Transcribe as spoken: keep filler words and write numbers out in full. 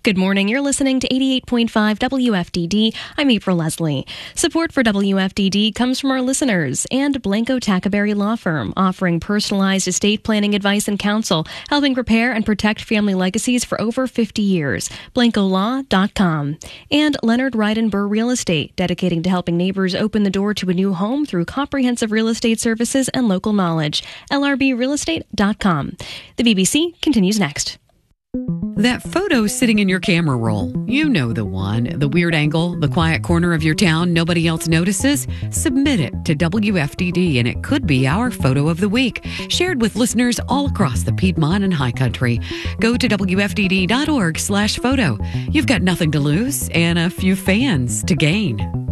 Good morning. You're listening to eighty-eight point five W F D D. I'm April Leslie. Support for W F D D comes from our listeners and Blanco Tackaberry Law Firm, offering personalized estate planning advice and counsel, helping prepare and protect family legacies for over fifty years. blanco law dot com. And Leonard Ryden Burr Real Estate, dedicating to helping neighbors open the door to a new home through comprehensive real estate services and local knowledge. L R B real estate dot com. The B B C continues next. That photo sitting in your camera roll, you know the one, the weird angle, the quiet corner of your town nobody else notices. Submit it to W F D D and it could be our photo of the week, shared with listeners all across the Piedmont and High Country. Go to W F D D dot org slash photo. You've got nothing to lose and a few fans to gain.